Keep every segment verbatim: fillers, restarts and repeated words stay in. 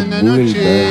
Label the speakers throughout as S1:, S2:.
S1: buena noche.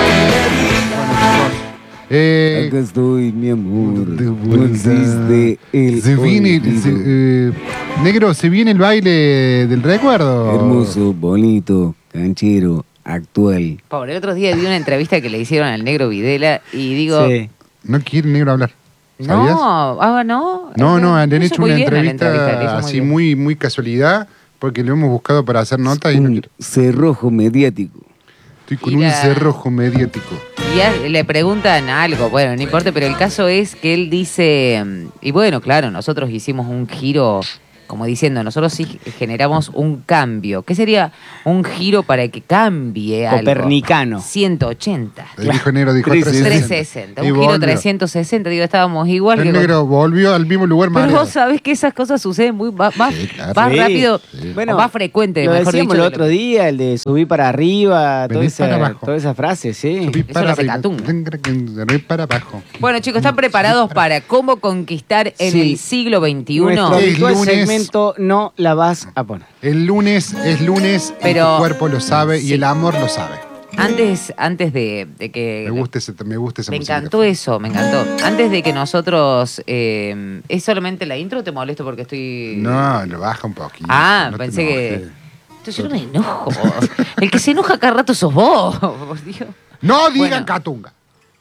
S2: Eh,
S1: Acá estoy, mi amor.
S2: de
S1: No
S2: vuelta.
S1: existe el
S2: Se viene,
S1: olvido.
S2: se, eh, negro, se viene el baile del recuerdo.
S1: Hermoso, bonito, canchero, actual.
S3: Pobre, el otro día vi una entrevista que le hicieron al negro Videla y digo,
S1: Sí.
S2: No quiere el negro hablar. ¿Sabías?
S3: no, ah, no.
S2: No, no, le han
S3: Hizo
S2: hecho
S3: muy
S2: una
S3: bien a la
S2: entrevista,
S3: entrevista, le hizo muy
S2: así
S3: bien.
S2: muy, muy casualidad, porque lo hemos buscado para hacer nota y no
S1: Un
S2: quiero.
S1: cerrojo mediático.
S2: Estoy con
S3: Y
S2: un
S3: la-
S2: cerrojo mediático.
S3: Y a- le preguntan algo, bueno, no importa, pero el caso es que él dice, mm, y bueno, claro, nosotros hicimos un giro, como diciendo, nosotros sí generamos un cambio. ¿Qué sería un giro para que cambie algo?
S1: Copernicano.
S3: ciento ochenta.
S2: El hijo negro dijo
S1: trescientos
S2: trescientos
S3: trescientos sesenta.
S2: Y
S3: Un giro
S2: volvió.
S3: trescientos sesenta. Digo, estábamos igual
S2: El
S3: que...
S2: negro volvió al mismo lugar
S3: Pero
S2: mareado.
S3: vos sabés que esas cosas suceden muy más, más,
S2: Sí, claro.
S3: más
S1: Sí,
S3: rápido,
S2: sí.
S1: Bueno,
S3: o más frecuente,
S1: Lo
S3: mejor
S1: decíamos
S3: dicho.
S1: el
S3: de
S1: otro
S3: lo-
S1: día, el de subir para arriba, toda
S2: Venir
S1: esa,
S2: para abajo.
S1: toda esa frase, sí.
S2: Subí
S3: Eso lo hace
S2: arriba,
S3: Catunga.
S2: subí para abajo.
S3: Bueno, chicos, ¿están preparados para cómo conquistar en
S1: Sí.
S3: el siglo veintiuno?
S1: Nuestro
S2: Es
S1: habitual
S2: lunes.
S1: segmento no la vas a poner.
S2: El lunes es lunes
S3: Pero-
S2: y tu cuerpo lo sabe y
S3: Sí.
S2: el amor lo sabe.
S3: Antes, antes de, de que...
S2: Me gusta ese, me gusta esa
S3: Me
S2: música.
S3: encantó eso, me encantó. Antes de que nosotros... eh, ¿Es solamente la intro o te molesto porque estoy...?
S2: No, lo baja un poquito.
S3: Ah,
S2: no te
S3: pensé que...
S2: enojes.
S3: Entonces yo no me enojo. El que se enoja cada rato sos vos, por Dios.
S2: No digan
S3: Bueno.
S2: Catunga.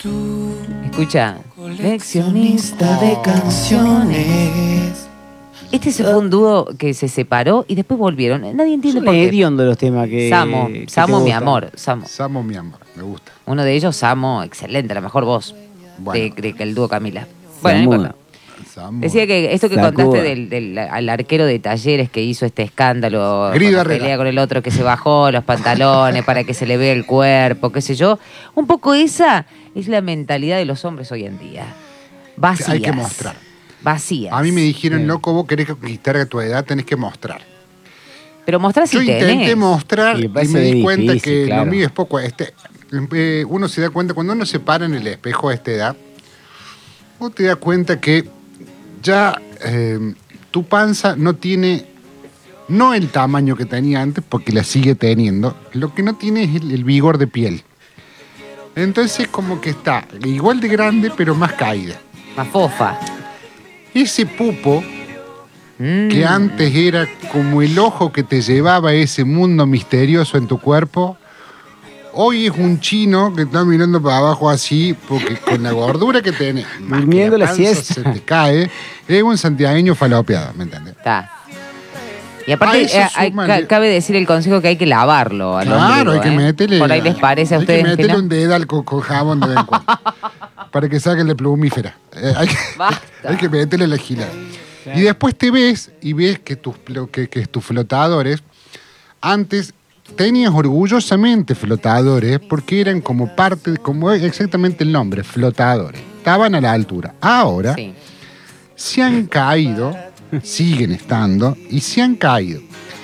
S3: Escucha.
S4: Coleccionista de canciones.
S3: Este se fue un dúo que se separó y después volvieron. Nadie entiende
S1: Son
S3: por qué.
S1: hediondo los temas que.
S3: Samo,
S1: que te
S3: Samo, mi
S1: gustan.
S3: amor, Samo.
S2: Samo, mi amor, me gusta.
S3: Uno de ellos, Samo, excelente, la mejor voz
S2: Bueno.
S3: de, de que el dúo Camila. Bueno, no
S1: Samo.
S3: importa.
S2: Samo.
S3: Decía que esto que
S1: Sacó.
S3: contaste del, del al arquero de Talleres que hizo este escándalo,
S2: Grido
S3: cuando
S2: Herrera.
S3: pelea con el otro que se bajó los pantalones para que se le vea el cuerpo, qué sé yo. Un poco esa es la mentalidad de los hombres hoy en día. Vacías.
S2: Hay que mostrar.
S3: Vacías.
S2: A mí me dijeron,
S1: Sí.
S2: loco, vos querés conquistar a tu edad, tenés que mostrar.
S3: Pero mostrás si
S2: Yo intenté
S3: tenés.
S2: mostrar
S1: Sí,
S2: y
S1: parece
S2: me di cuenta
S1: difícil,
S2: que
S1: claro.
S2: lo mío es poco. Este, eh, uno se da cuenta, cuando uno se para en el espejo a esta edad, uno te da cuenta que ya eh, tu panza no tiene, no el tamaño que tenía antes, porque la sigue teniendo, lo que no tiene es el, el vigor de piel. Entonces como que está igual de grande, pero más caída.
S3: Más fofa.
S2: Ese pupo
S3: Mm.
S2: que antes era como el ojo que te llevaba a ese mundo misterioso en tu cuerpo, hoy es un chino que está mirando para abajo así, porque con la gordura que tiene, más que
S1: Durmiendo la
S2: panza
S1: siesta.
S2: se te cae, es un santiagueño falopeado, ¿me entiendes?
S3: Está. Y aparte,
S2: A eso
S3: eh, hay-
S2: súmale-
S3: ca- cabe decir el consejo que hay que lavarlo al
S2: Claro, hay
S3: ombligo,
S2: que
S3: ¿eh?
S2: meterle.
S3: Por ahí les parece a
S2: hay
S3: ustedes
S2: que
S3: que
S2: meterle
S3: no.
S2: un dedal con, con jabón de vez en cuando. Para que saquen la plumífera. Eh, hay, que,
S3: Basta.
S2: hay que meterle la gilada. Y después te ves y ves que tus, plo- que, que tus flotadores, antes tenías orgullosamente flotadores porque eran como parte, como es exactamente el nombre, flotadores. Estaban a la altura. Ahora
S3: Sí.
S2: se han caído, siguen estando y se han caído.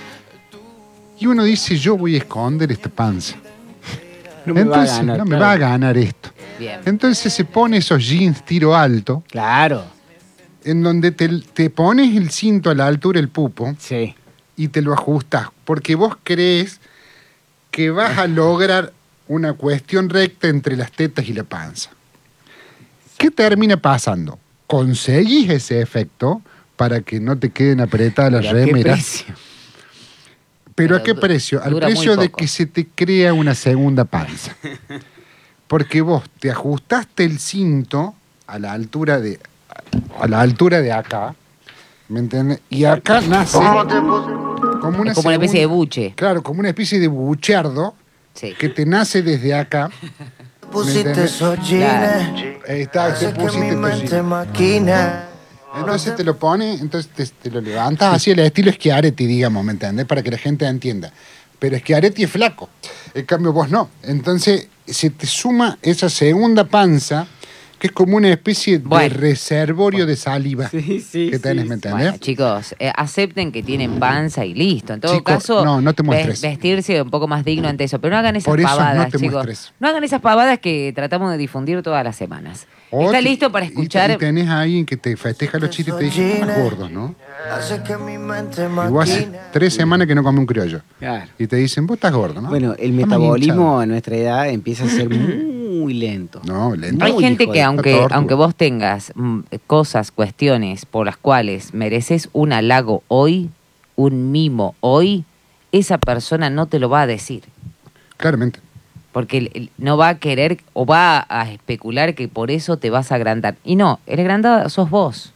S2: Y uno dice, yo voy a esconder esta panza.
S1: No me
S2: Entonces,
S1: va a ganar.
S2: no me
S1: claro.
S2: va a ganar esto.
S3: Bien.
S2: Entonces se pone esos jeans tiro alto,
S1: Claro.
S2: en donde te, te pones el cinto a la altura del pupo
S1: Sí.
S2: y te lo ajustas, porque vos crees que vas a lograr una cuestión recta entre las tetas y la panza. ¿Qué termina pasando? Conseguís ese efecto para que no te queden apretadas las
S1: ¿Pero a qué
S2: remeras.
S1: precio?
S2: ¿Pero a
S3: Pero
S2: qué
S3: du-
S2: precio? Al
S3: dura muy
S2: precio de
S3: poco.
S2: que se te crea una segunda panza. Porque vos te ajustaste el cinto a la altura de a la altura de acá, ¿me entiendes? Y acá nace como una,
S3: Es como una especie de
S2: segunda-
S3: buche.
S2: Claro, como una especie de buchardo
S3: Sí.
S2: que te nace desde acá.
S4: Pusiste
S2: entendés?
S4: esos jeans.
S2: Ahí está, te
S4: Hace que
S2: pusiste
S4: mi
S2: tu
S4: mente
S2: jean.
S4: maquina.
S2: Entonces te lo pones, entonces te, te lo levantas así el estilo Schiaretti, digamos, ¿me entendés? Para que la gente entienda. Pero Schiaretti es flaco, en cambio vos no. Entonces se te suma esa segunda panza que es como una especie de
S3: Bueno.
S2: reservorio de saliva
S1: Sí, sí,
S2: que tenés,
S1: sí,
S2: ¿me
S1: sí.
S2: entendés?
S3: Bueno, chicos, eh, acepten que tienen panza y listo. En todo
S2: Chico,
S3: caso,
S2: no, no te muestres.
S3: ve- vestirse un poco más digno ante eso. Pero no hagan esas
S2: Por eso no
S3: pavadas,
S2: te
S3: chicos.
S2: muestres.
S3: No hagan esas pavadas que tratamos de difundir todas las semanas.
S2: O
S3: ¿Está
S2: te-
S3: listo para
S2: y-
S3: escuchar?
S2: Y, tenés a alguien que te festeja los chistes y te dice, estás gordo, ¿no?
S4: Hace que mi mente
S2: Y vos hace
S4: maquine.
S2: tres semanas que no come un criollo.
S1: Claro.
S2: Y te dicen, vos estás gordo, ¿no?
S1: Bueno, el
S2: Estás más
S1: metabolismo
S2: hinchado.
S1: a nuestra edad empieza a ser muy lento.
S2: No, lento.
S3: Hay
S1: Muy
S3: gente
S1: hijo
S3: que
S1: de
S3: aunque,
S2: tortuga.
S3: aunque vos tengas mm, cosas, cuestiones por las cuales mereces un halago hoy, un mimo hoy, esa persona no te lo va a decir.
S2: Claramente.
S3: Porque el- el- no va a querer o va a especular que por eso te vas a agrandar. Y no, el agrandado sos vos.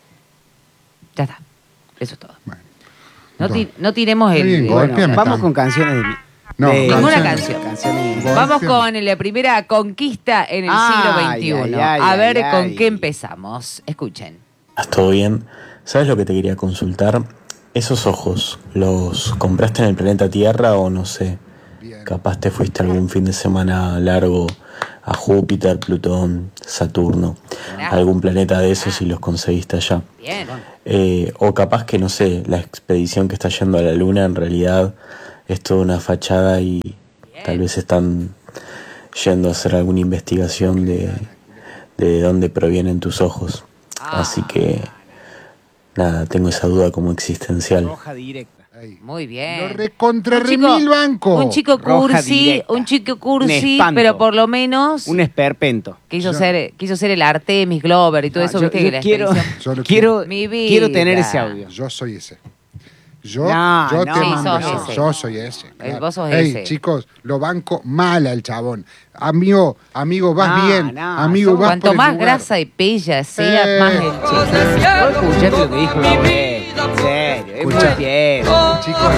S3: Ya está. Eso es todo.
S2: Bueno.
S3: No,
S2: No.
S3: ti- no tiremos
S2: Está
S3: el...
S2: bien,
S3: el-
S1: Bueno,
S2: golpéame
S1: vamos
S2: tanto.
S1: con canciones de...
S2: No,
S1: de-
S3: Ninguna
S2: canciones-
S3: canción.
S1: canciones-
S3: Vamos
S2: Golpéame.
S3: con la primera conquista en el
S1: Ay,
S3: siglo veintiuno.
S1: ay, ay,
S3: a ver
S1: ay,
S3: con
S1: ay.
S3: qué empezamos. Escuchen.
S5: ¿Estás todo bien? ¿Sabes lo que te quería consultar? Esos ojos, ¿los compraste en el planeta Tierra o no sé?
S2: Bien.
S5: Capaz te fuiste algún fin de semana largo a Júpiter, Plutón, Saturno, algún planeta de esos y los conseguiste allá.
S3: Bien.
S5: Eh, o capaz que, no sé, la expedición que está yendo a la Luna en realidad es toda una fachada y tal vez están yendo a hacer alguna investigación de, de dónde provienen tus ojos. Así que, nada, tengo esa duda como existencial.
S1: Roja directa.
S2: Ahí.
S3: Muy bien.
S2: Lo recontra
S3: Un chico-
S2: remil banco.
S3: Un chico
S1: Roja
S3: cursi,
S1: directa.
S3: un chico
S1: Un
S3: cursi,
S1: espanto.
S3: pero por lo menos
S1: Un esperpento.
S3: quiso
S2: Yo-
S3: ser quiso ser el Artemis Glover y todo
S1: Ah,
S3: eso,
S1: yo,
S3: viste
S1: yo
S3: que la
S1: quiero,
S3: expedición-
S2: Yo lo
S1: quiero,
S3: Mi vida.
S1: quiero tener ese audio.
S2: Yo soy ese. Yo,
S1: No,
S2: yo
S1: no.
S2: te
S1: Sí,
S2: mando
S3: sos
S2: eso.
S3: ese.
S2: Yo soy ese. claro.
S3: vos sos
S2: Ey,
S3: ese.
S2: chicos, lo banco mal al chabón. Amigo, amigo, vas
S1: No,
S2: bien.
S1: no,
S2: amigo,
S1: sos-
S2: vas
S3: Cuanto
S2: por el
S3: más
S2: lugar.
S3: grasa y pella sea,
S2: Eh.
S3: más el chico.
S1: ¿Vos escuchaste lo que dijo la abuela? En serio, es muy
S2: Escucha.
S1: tierno.
S2: Chicos,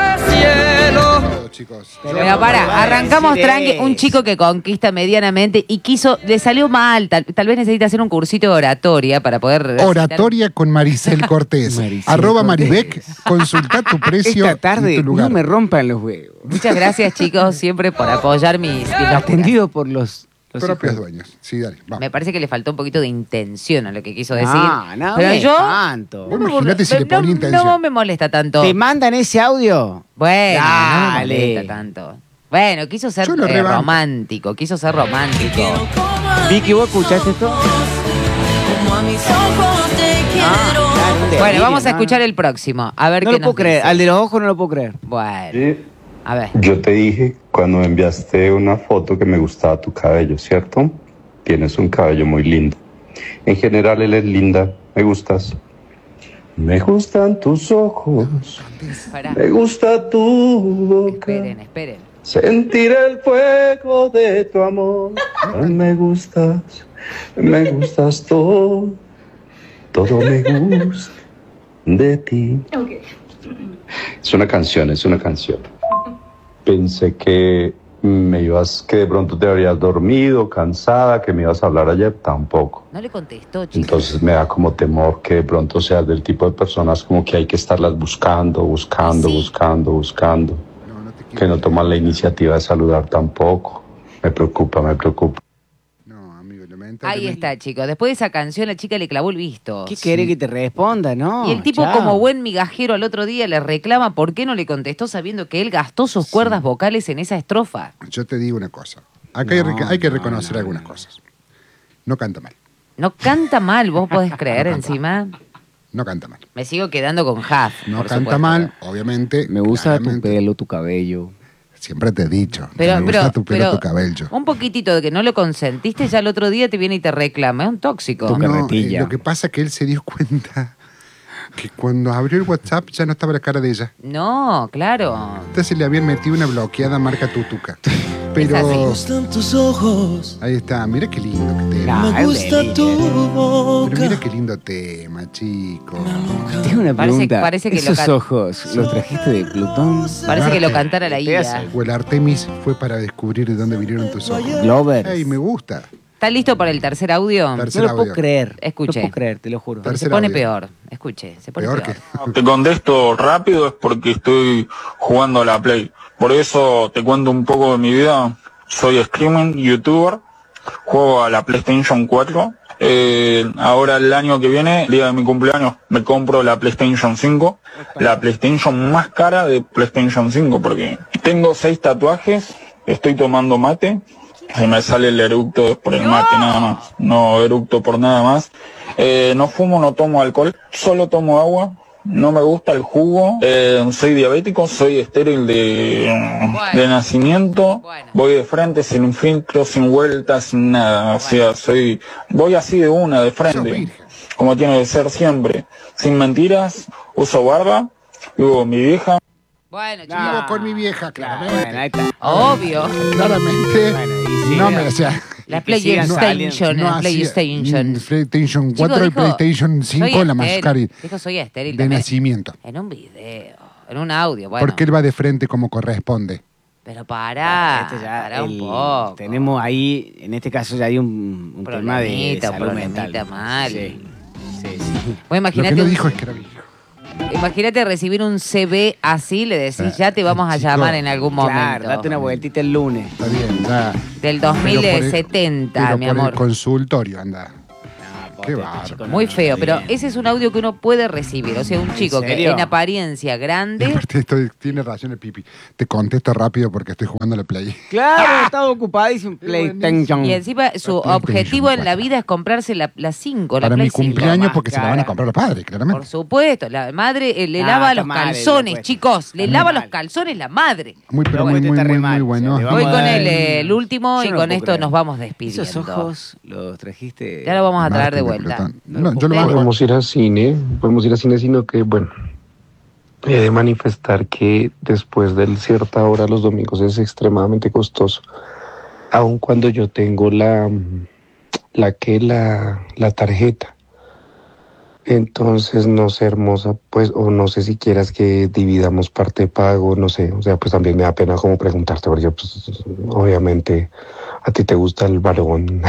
S2: todo, chicos. Yo-
S3: Pero para, arrancamos
S1: decir
S3: tranqui,
S1: eso.
S3: un chico que conquista medianamente y quiso, le salió mal, tal, tal vez necesita hacer un cursito de oratoria para poder... recitar.
S2: Oratoria con Maricel Cortés.
S1: Maricel
S2: Arroba
S1: Cortés.
S2: Maribek, consulta tu precio
S1: Esta tarde
S2: y tu lugar.
S1: no me rompan los huevos.
S3: Muchas gracias chicos siempre por apoyar mis... mis locuras.
S1: Atendido por los, los
S2: Propios
S1: hijos.
S2: dueños. Sí, dale, vamos.
S3: Me parece que le faltó un poquito de intención a lo que quiso decir.
S1: No, no,
S3: pero
S1: me
S3: yo...
S1: espanto.
S2: Vos imagínate si le
S3: no,
S2: ponía intención.
S3: no me molesta tanto.
S1: ¿Te mandan ese audio?
S3: Bueno, no me
S1: Dale.
S3: molesta tanto. Bueno, quiso ser
S2: Yo lo
S3: eh,
S2: rebanco.
S3: romántico, quiso ser romántico.
S1: Vicky, ¿vos escuchaste esto? Ah, claro, un
S3: Bueno,
S1: delirio,
S3: vamos a
S1: ¿no?
S3: escuchar el próximo. A ver
S1: No
S3: qué
S1: lo puedo
S3: nos
S1: creer.
S3: dice.
S1: Al de los ojos no lo puedo creer.
S3: Bueno,
S6: Sí,
S3: a ver.
S6: yo te dije cuando me enviaste una foto que me gustaba tu cabello, ¿cierto? Tienes un cabello muy lindo. En general, él es linda. Me gustas. Me gustan tus ojos.
S3: Pará.
S6: Me gusta tu boca.
S3: Esperen, esperen.
S6: Sentir el fuego de tu amor. Me gustas. Me gustas todo. Todo me gusta de ti. Es una canción, es una canción. Pensé que me ibas, que de pronto te habrías dormido, cansada, que me ibas a hablar ayer, tampoco.
S3: No le contestó, chicos.
S6: Entonces me da como temor que de pronto seas del tipo de personas como que hay que estarlas buscando, buscando,
S3: Sí.
S6: buscando, buscando.
S2: No, no te
S6: Que
S2: quiero.
S6: no toman la iniciativa de saludar tampoco. Me preocupa, me preocupa.
S2: No, amigo,
S3: Ahí
S2: lamentablemente.
S3: está, chicos. Después de esa canción, la chica le clavó el visto.
S1: ¿Qué querés que te responda, no?
S3: Y el tipo,
S1: chao.
S3: como buen migajero, al otro día le reclama por qué no le contestó sabiendo que él gastó sus cuerdas vocales en esa estrofa.
S2: Yo te digo una cosa. Acá hay,
S1: No,
S2: rec- hay que
S1: no,
S2: reconocer
S1: no,
S2: algunas
S1: no.
S2: cosas. No canta mal.
S3: No canta mal, vos podés creer encima.
S2: No canta mal.
S3: Me sigo quedando con Huff.
S2: No
S3: por
S2: canta
S3: supuesto.
S2: mal, obviamente.
S1: Me gusta tu
S2: claramente.
S1: pelo, tu cabello.
S2: Siempre te he dicho. que
S3: Pero,
S2: me gusta
S3: pero,
S2: tu pelo,
S3: pero
S2: tu cabello.
S3: un poquito de que no lo consentiste, ya el otro día te viene y te reclama. Es un tóxico.
S1: Tu
S2: No,
S1: carretilla.
S2: eh, lo que pasa es que él se dio cuenta que cuando abrió el WhatsApp ya no estaba la cara de ella.
S3: No, claro.
S2: Entonces le habían metido una bloqueada marca Tutuca. Pero
S3: así.
S4: gustan tus ojos,
S2: ahí está, mira qué lindo que tema.
S1: Ah,
S4: me
S1: es un
S4: gusta
S1: delirio.
S4: tu
S2: Pero
S4: boca.
S2: mira qué lindo tema, chico.
S1: Tengo una
S3: Parece-
S1: pregunta.
S3: parece que lo
S1: ¿Esos
S3: can-
S1: ojos los trajiste de Plutón?
S3: Parece que lo
S2: Marte.
S3: cantara la
S1: Te
S3: I A.
S1: hace-
S2: O el Artemis fue para descubrir de dónde vinieron tus ojos.
S1: Glover.
S2: Ey, me gusta.
S3: ¿Está listo para el tercer audio?
S2: Tercer
S1: No lo puedo
S2: audio.
S1: creer.
S3: Escuche.
S1: No puedo creer, te lo juro.
S3: Porque se
S2: tercer
S3: pone
S2: audio.
S3: peor. Escuche, se pone
S2: Peor
S3: peor.
S2: que.
S7: Te contesto rápido es porque estoy jugando a la Play. Por eso te cuento un poco de mi vida. Soy streamer, youtuber. juego a la PlayStation cuatro. Eh, ahora el año que viene, el día de mi cumpleaños, me compro la PlayStation cinco, la PlayStation más cara de PlayStation cinco, porque tengo seis tatuajes, estoy tomando mate, se me sale el eructo por el mate nada más, no eructo por nada más, eh, no fumo, no tomo alcohol, solo tomo agua. No me gusta el jugo, eh, soy diabético, soy estéril de, bueno. de nacimiento, bueno. Voy de frente, sin filtro, sin vueltas, sin nada, bueno. O sea, soy, voy así de una, de frente, como tiene que ser siempre, sin mentiras, uso barba, luego mi vieja.
S3: Bueno, chico.
S2: Vivo con mi vieja, claramente.
S1: Bueno, ahí está.
S3: Obvio.
S2: Claramente.
S1: Bueno, y sí,
S2: no
S1: mira.
S2: me, o sea,
S3: La
S1: que sigan
S3: PlayStation,
S2: no
S3: la
S2: hacía-
S3: PlayStation.
S2: mm, PlayStation cuatro y
S3: Chico, dijo,
S2: PlayStation
S3: soy
S2: cinco la más
S3: estéril.
S2: cara
S3: Dijo, soy estéril
S2: de
S3: también.
S2: nacimiento.
S3: En un video, en un audio, bueno.
S2: Porque él va de frente como corresponde.
S3: Pero pará,
S1: Este ya,
S3: pará un
S1: el-
S3: poco.
S1: Tenemos ahí, en este caso ya hay un, un tema de
S3: Problemita,
S1: salud
S3: problemita
S1: mental.
S3: mal.
S1: Sí, sí, sí.
S3: Bueno,
S2: Lo que
S3: imagínate,
S2: no
S3: un-
S2: dijo es que era viejo.
S3: imagínate recibir un C V así, le decís,
S2: Ah,
S3: ya te vamos a
S2: chico,
S3: llamar en algún momento.
S1: Claro, date una vueltita el lunes.
S2: Está bien, ya.
S3: Del dos mil setenta,
S2: pero
S3: mi
S2: por
S3: amor.
S2: el consultorio, anda.
S1: No,
S2: Qué
S1: pote,
S2: bárbaro.
S1: este chico no-
S3: Muy feo,
S1: no
S3: pero
S1: está bien.
S3: ese es un audio que uno puede recibir. O sea, un chico que
S1: serio?
S3: en apariencia
S2: Y
S3: grande.
S2: aparte esto tiene razón el pipi. Te contesto rápido porque estoy jugando a la Play.
S1: Claro, estaba ocupadísimo. PlayStation.
S3: Y encima su
S2: PlayStation
S3: objetivo en la
S2: cuatro.
S3: vida es comprarse la, la cinco, la
S2: Para
S3: Play
S2: mi
S3: cinco.
S2: cumpleaños
S1: más
S2: porque se la van a
S1: cara.
S2: comprar los padres, claramente.
S3: Por supuesto, la madre eh, le
S1: Ah,
S3: lava
S1: está
S3: los
S1: mal,
S3: calzones,
S1: después.
S3: chicos. Le
S1: Está
S3: lava
S1: mal.
S3: los calzones la madre.
S2: Muy, pero
S1: Pero
S2: muy,
S1: este
S2: muy,
S1: está re
S2: muy,
S1: mal,
S2: muy
S1: o sea,
S2: bueno.
S1: le vamos
S3: Voy
S1: a
S3: con
S1: dar-
S3: el, eh, el último
S1: Yo
S3: y
S1: no
S3: con
S1: puedo
S3: esto
S1: creer.
S3: nos vamos despidiendo.
S1: Esos ojos los trajiste.
S3: Ya lo vamos a traer de
S2: Martín
S3: vuelta.
S2: Plutón. No, yo lo
S3: Ustedes-
S2: voy a
S6: Podemos ir al cine, podemos ir al cine, sino que, bueno, he de manifestar que después de cierta hora los domingos es extremadamente costoso. Aun cuando yo tengo la, la que, la, la tarjeta. Entonces, no sé, hermosa, pues, o no sé si quieras que dividamos parte de pago, no sé, o sea, pues también me da pena como preguntarte, porque pues, obviamente a ti te gusta el varón,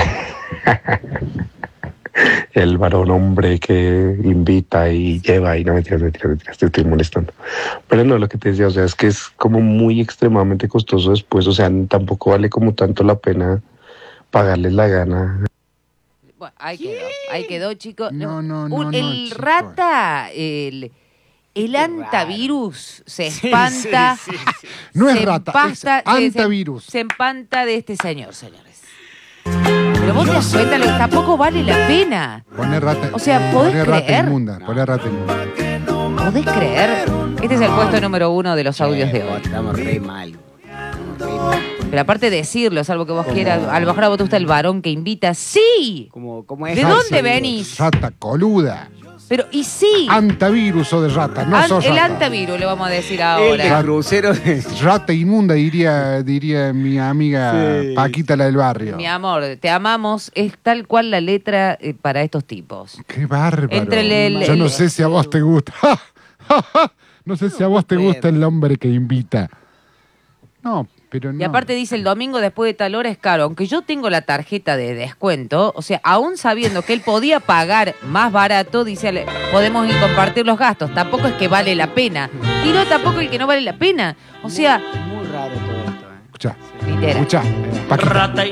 S6: el varón hombre que invita y lleva y no mentiras, mentiras, mentiras, te estoy molestando. Pero no, lo que te decía, o sea, es que es como muy extremadamente costoso después, o sea, tampoco vale como tanto la pena pagarles la gana.
S3: Bueno, ahí quedó, ahí quedó, chicos.
S2: No, no,
S3: Un-
S2: no, no,
S3: el
S2: chico.
S3: rata, el, el
S1: Qué
S3: antavirus se
S1: Sí,
S3: espanta.
S1: sí, sí, sí.
S2: No es
S3: se
S2: rata, es
S3: empasta- se- se-
S2: antavirus.
S3: Se, empanta de este señor, señores. Pero vos te das cuenta, lo- tampoco vale la pena.
S2: Poner rata.
S3: O sea, ¿podés
S2: poner rata
S3: creer?
S2: inmunda. Poner rata inmunda.
S3: ¿Podés creer? Este es el puesto número uno de los audios de hoy.
S1: Estamos re mal. Estamos re mal.
S3: Pero aparte de decirlo, salvo que vos
S1: Como-
S3: quieras, a lo mejor a vos te gusta el varón que invita. ¡Sí!
S1: ¿Cómo, cómo es?
S3: ¿De
S1: Ah,
S3: dónde
S1: sí.
S3: venís?
S2: Rata coluda.
S3: Pero, y sí.
S2: Antavirus o de rata. No
S3: An-
S2: sos
S3: el
S2: rata.
S3: antavirus le vamos a decir
S1: El de
S3: ahora.
S1: crucero. de-
S2: Rata inmunda, diría, diría mi amiga
S1: Sí.
S2: Paquita, la del barrio.
S3: Mi amor, te amamos, es tal cual la letra eh, para estos tipos.
S2: Qué bárbaro.
S3: Entre el- el-
S2: Yo no
S3: el-
S2: sé si a vos te gusta. No sé si a vos te gusta el hombre que invita. No, pero no.
S3: Y aparte dice el domingo después de tal hora es caro. Aunque yo tengo la tarjeta de descuento, o sea, aún sabiendo que él podía pagar más barato, dice, ale- podemos ir compartir los gastos. Tampoco es que vale la pena. Y no tampoco el que no vale la pena. O sea,
S1: Muy raro todo esto. ¿eh?
S2: Escuchá,
S3: literal.
S2: escuchá. Paquita.